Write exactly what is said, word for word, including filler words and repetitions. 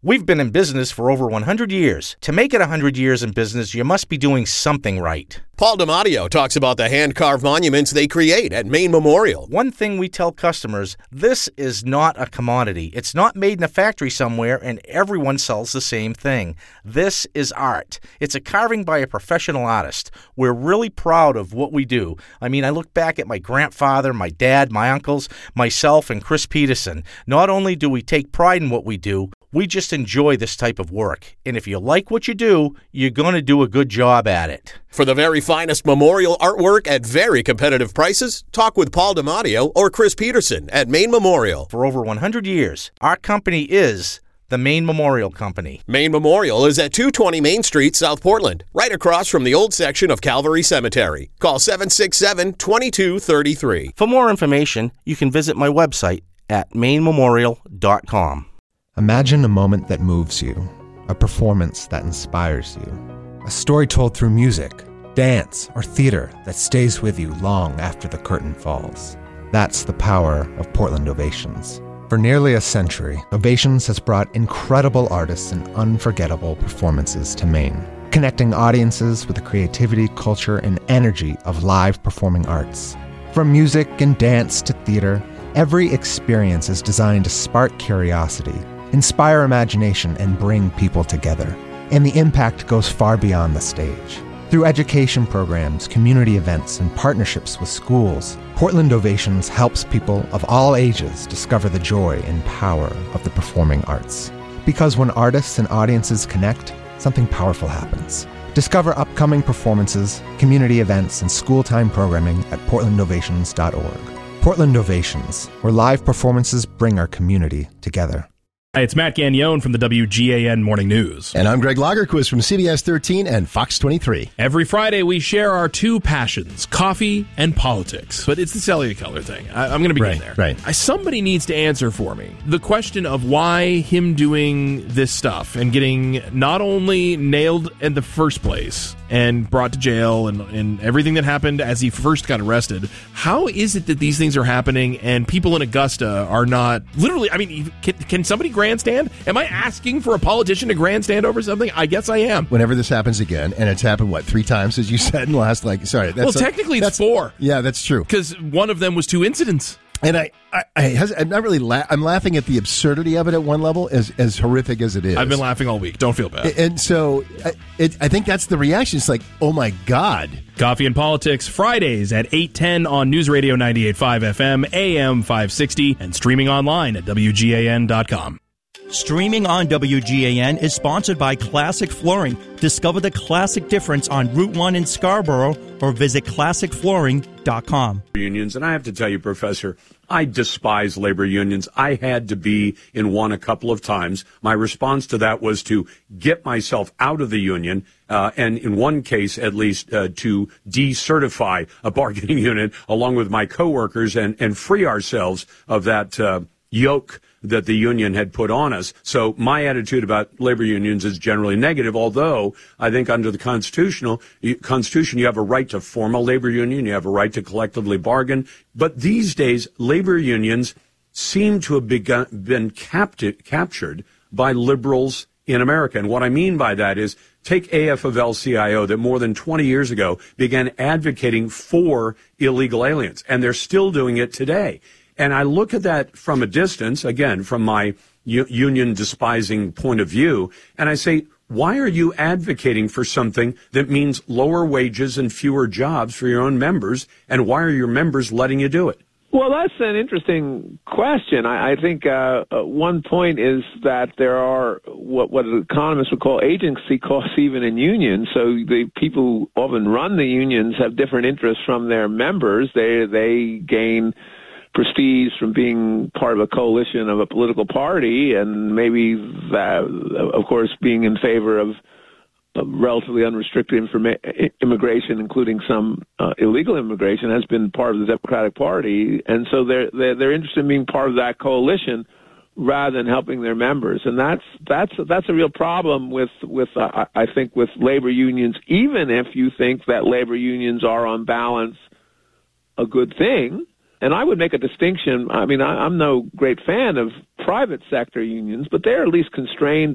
We've been in business for over one hundred years. To make it one hundred years in business, you must be doing something right. Paul DiMatteo talks about the hand-carved monuments they create at Maine Memorial. One thing we tell customers, this is not a commodity. It's not made in a factory somewhere and everyone sells the same thing. This is art. It's a carving by a professional artist. We're really proud of what we do. I mean, I look back at my grandfather, my dad, my uncles, myself, and Chris Peterson. Not only do we take pride in what we do, we just enjoy this type of work. And if you like what you do, you're going to do a good job at it. For the very finest memorial artwork at very competitive prices, talk with Paul DiMatteo or Chris Peterson at Maine Memorial. For over one hundred years, our company is the Maine Memorial Company. Maine Memorial is at two twenty Main Street, South Portland, right across from the old section of Calvary Cemetery. Call seven six seven, two two three three. For more information, you can visit my website at maine memorial dot com. Imagine a moment that moves you, a performance that inspires you, a story told through music, dance, or theater that stays with you long after the curtain falls. That's the power of Portland Ovations. For nearly a century, Ovations has brought incredible artists and unforgettable performances to Maine, connecting audiences with the creativity, culture, and energy of live performing arts. From music and dance to theater, every experience is designed to spark curiosity, inspire imagination, and bring people together. And the impact goes far beyond the stage. Through education programs, community events, and partnerships with schools, Portland Ovations helps people of all ages discover the joy and power of the performing arts. Because when artists and audiences connect, something powerful happens. Discover upcoming performances, community events, and school-time programming at portland ovations dot org. Portland Ovations, where live performances bring our community together. Hi, it's Matt Gagnon from the W G A N Morning News. And I'm Greg Lagerquist from C B S thirteen and Fox twenty-three. Every Friday, we share our two passions, coffee and politics. But it's the cellular color thing. I, I'm going to begin right, there. Right. I, somebody needs to answer for me the question of why him doing this stuff and getting not only nailed in the first place and brought to jail and, and everything that happened as he first got arrested, how is it that these things are happening and people in Augusta are not literally, I mean, can, can somebody grandstand? Am I asking for a politician to grandstand over something? I guess I am. Whenever this happens again, and it's happened, what, three times, as you said in the last, like, sorry. That's well, a, technically it's that's, four. Yeah, that's true. Because one of them was two incidents. And I, I, I has, I'm not really. La- I'm laughing at the absurdity of it at one level, as as horrific as it is. I've been laughing all week. Don't feel bad. And so, I, it, I think that's the reaction. It's like, oh my God. Coffee and Politics Fridays at eight ten on News Radio ninety-eight point five F M, A M five sixty, and streaming online at W G A N dot com. Streaming on W G A N is sponsored by Classic Flooring. Discover the classic difference on Route one in Scarborough or visit classic flooring dot com. Unions, and I have to tell you, Professor, I despise labor unions. I had to be in one a couple of times. My response to that was to get myself out of the union, uh, and in one case, at least, uh, to decertify a bargaining unit along with my coworkers and, and free ourselves of that uh, yoke that the union had put on us. So my attitude about labor unions is generally negative, although I think under the constitutional Constitution, you have a right to form a labor union, you have a right to collectively bargain. But these days, labor unions seem to have begun, been capti- captured by liberals in America. And what I mean by that is, take A F of L C I O that more than twenty years ago began advocating for illegal aliens, and they're still doing it today. And I look at that from a distance, again, from my u- union-despising point of view, and I say, why are you advocating for something that means lower wages and fewer jobs for your own members, and why are your members letting you do it? Well, that's an interesting question. I, I think uh, uh, one point is that there are what, what economists would call agency costs even in unions. So the people who often run the unions have different interests from their members. They they gain prestige from being part of a coalition of a political party, and maybe that, of course, being in favor of, of relatively unrestricted informa- immigration, including some uh, illegal immigration, has been part of the Democratic Party, and so they're, they're they're interested in being part of that coalition rather than helping their members, and that's that's that's a real problem with with uh, I think with labor unions. Even if you think that labor unions are on balance a good thing. And I would make a distinction. I mean, I, I'm no great fan of private sector unions, but they're at least constrained